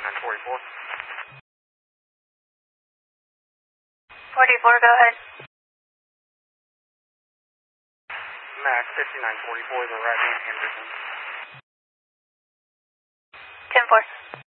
944. 44, go ahead. Mac 5944 is a right hand Henderson. 10-4.